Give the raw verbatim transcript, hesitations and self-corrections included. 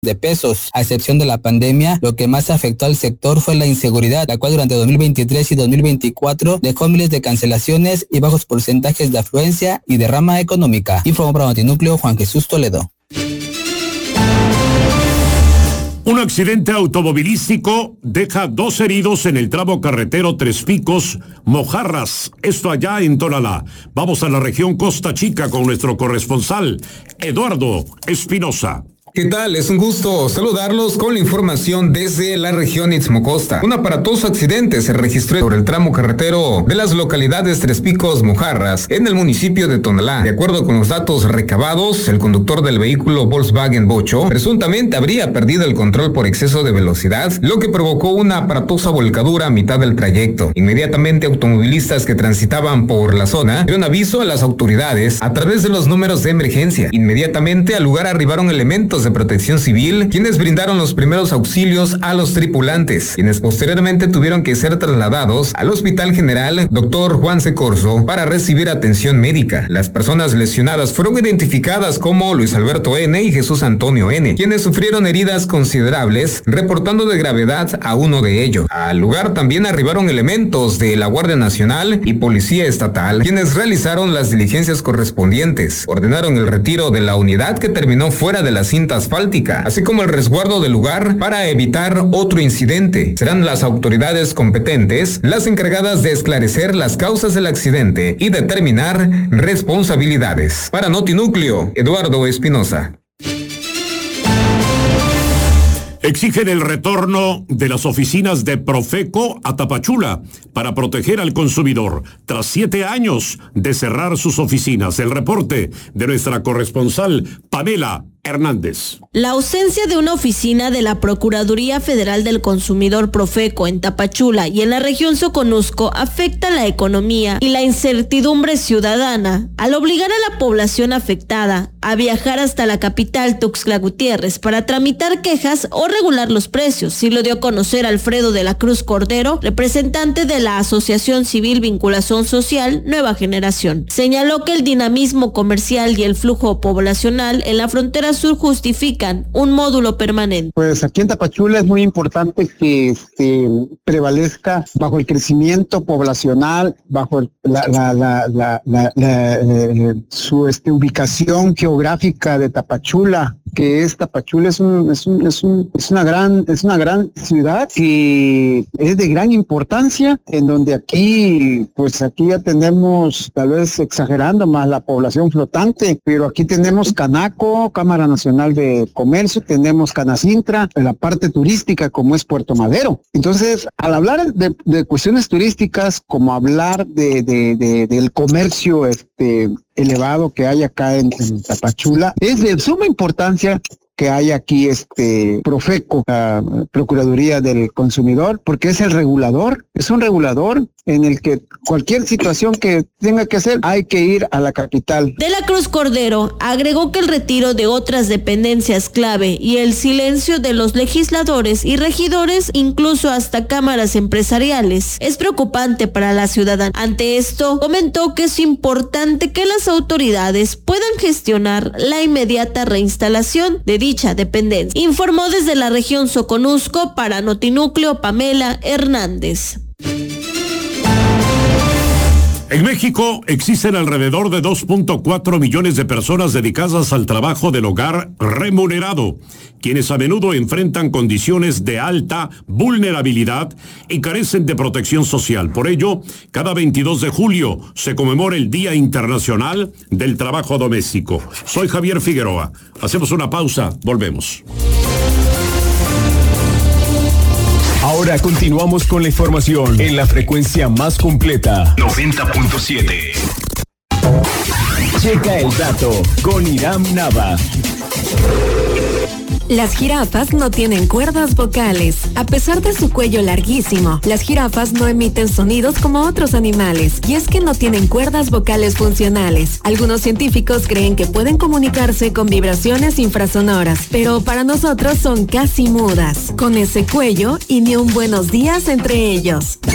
de pesos. A excepción de la pandemia, lo que más afectó al sector fue la inseguridad, la cual durante dos mil veintitrés y dos mil veinticuatro dejó miles de cancelaciones y bajos porcentajes de afluencia y derrama económica. Informó para Notinúcleo Juan Jesús Toledo. Un accidente automovilístico deja dos heridos en el tramo carretero Tres Picos, Mojarras, esto allá en Tonalá. Vamos a la región Costa Chica con nuestro corresponsal, Eduardo Espinosa. ¿Qué tal? Es un gusto saludarlos con la información desde la región Istmo Costa. Un aparatoso accidente se registró sobre el tramo carretero de las localidades Tres Picos, Mojarras, en el municipio de Tonalá. De acuerdo con los datos recabados, el conductor del vehículo Volkswagen Bocho presuntamente habría perdido el control por exceso de velocidad, lo que provocó una aparatosa volcadura a mitad del trayecto. Inmediatamente, automovilistas que transitaban por la zona dieron aviso a las autoridades a través de los números de emergencia. Inmediatamente al lugar arribaron elementos de protección civil, quienes brindaron los primeros auxilios a los tripulantes, quienes posteriormente tuvieron que ser trasladados al Hospital General Doctor Juan C. Corzo para recibir atención médica. Las personas lesionadas fueron identificadas como Luis Alberto N. y Jesús Antonio N., quienes sufrieron heridas considerables, reportando de gravedad a uno de ellos. Al lugar también arribaron elementos de la Guardia Nacional y Policía Estatal, quienes realizaron las diligencias correspondientes. Ordenaron el retiro de la unidad que terminó fuera de la cinta asfáltica, así como el resguardo del lugar para evitar otro incidente. Serán las autoridades competentes las encargadas de esclarecer las causas del accidente y determinar responsabilidades. Para Notinúcleo, Eduardo Espinosa. Exigen el retorno de las oficinas de Profeco a Tapachula para proteger al consumidor tras siete años de cerrar sus oficinas. El reporte de nuestra corresponsal Pamela Hernández. La ausencia de una oficina de la Procuraduría Federal del Consumidor Profeco en Tapachula y en la región Soconusco afecta la economía y la incertidumbre ciudadana al obligar a la población afectada a viajar hasta la capital Tuxtla Gutiérrez para tramitar quejas o regular los precios. Sí lo dio a conocer Alfredo de la Cruz Cordero, representante de la Asociación Civil Vinculación Social Nueva Generación. Señaló que el dinamismo comercial y el flujo poblacional en la frontera sur justifican un módulo permanente. Pues aquí en Tapachula es muy importante que este, prevalezca bajo el crecimiento poblacional, bajo el, la, la, la, la, la, la, eh, su este, ubicación geográfica de Tapachula, que es Tapachula es un, es un, es un, es una gran, es una gran ciudad que es de gran importancia, en donde aquí, pues aquí ya tenemos, tal vez exagerando más la población flotante, pero aquí tenemos Canaco, Cámara Nacional de Comercio, tenemos Canacintra, en la parte turística como es Puerto Madero. Entonces, al hablar de, de cuestiones turísticas, como hablar de, de, de del comercio este elevado que hay acá en, en Tapachula, es de suma importancia que hay aquí este Profeco, la Procuraduría del Consumidor, porque es el regulador, es un regulador en el que cualquier situación que tenga que hacer hay que ir a la capital. De la Cruz Cordero agregó que el retiro de otras dependencias clave y el silencio de los legisladores y regidores, incluso hasta cámaras empresariales, es preocupante para la ciudadanía. Ante esto, comentó que es importante que las autoridades puedan gestionar la inmediata reinstalación de dicha dependencia. Informó desde la región Soconusco para Notinúcleo Pamela Hernández. En México existen alrededor de dos punto cuatro millones de personas dedicadas al trabajo del hogar remunerado, quienes a menudo enfrentan condiciones de alta vulnerabilidad y carecen de protección social. Por ello, cada veintidós de julio se conmemora el Día Internacional del Trabajo Doméstico. Soy Javier Figueroa. Hacemos una pausa, volvemos. Ahora continuamos con la información en la frecuencia más completa. noventa punto siete. Checa el dato con Iram Nava. Las jirafas no tienen cuerdas vocales. A pesar de su cuello larguísimo, las jirafas no emiten sonidos como otros animales, y es que no tienen cuerdas vocales funcionales. Algunos científicos creen que pueden comunicarse con vibraciones infrasonoras, pero para nosotros son casi mudas, con ese cuello y ni un buenos días entre ellos.